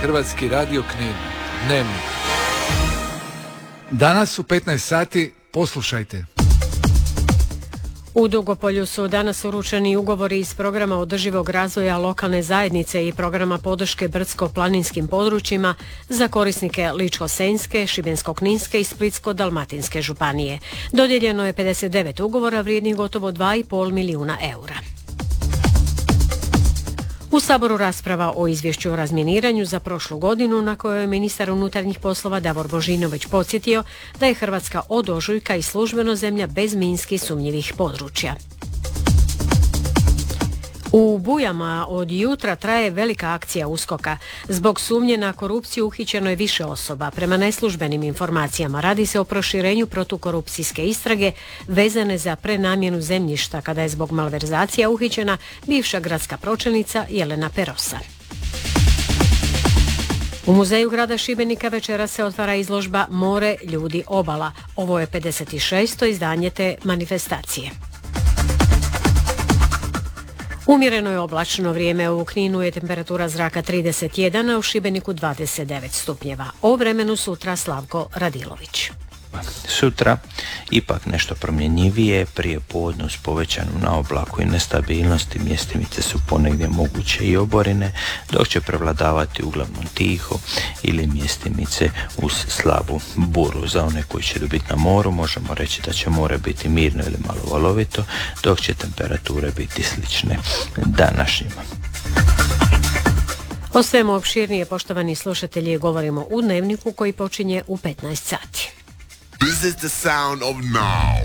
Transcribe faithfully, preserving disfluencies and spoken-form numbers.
Hrvatski radio Knin. Dnevnik. Danas u petnaest sati poslušajte. U Dugopolju su danas uručeni ugovori iz programa održivog razvoja lokalne zajednice i programa podrške brdsko-planinskim područjima za korisnike Ličko-senjske, Šibensko-kninske i Splitsko-dalmatinske županije. Dodijeljeno je pedeset devet ugovora vrijednih gotovo dva i pol milijuna eura. U Saboru rasprava o izvješću o razminiranju za prošlu godinu na kojoj je ministar unutarnjih poslova Davor Božinović podsjetio da je Hrvatska od ožujka i službeno zemlja bez minski sumnjivih područja. U Bujama od jutra traje velika akcija USKOK-a. Zbog sumnje na korupciju uhićeno je više osoba. Prema neslužbenim informacijama radi se o proširenju protukorupcijske istrage vezane za prenamjenu zemljišta kada je zbog malverzacija uhićena bivša gradska pročelnica Jelena Perosa. U muzeju grada Šibenika večera se otvara izložba More, ljudi, obala. Ovo je pedeset šesto izdanje te manifestacije. Umjereno je oblačno vrijeme, u Kninu je temperatura zraka trideset jedan, a u Šibeniku dvadeset devet stupnjeva. O vremenu sutra Slavko Radilović. Sutra ipak nešto promjenjivije, prije podne uz povećanu naoblaku i nestabilnosti, mjestimice su ponegdje moguće i oborine, dok će prevladavati uglavnom tiho ili mjestimice uz slabu buru. Za one koji će biti na moru možemo reći da će more biti mirno ili malo valovito, dok će temperature biti slične današnjima. O svemu opširnije, poštovani slušatelji, govorimo u Dnevniku koji počinje u petnaest sati. This is the sound of now.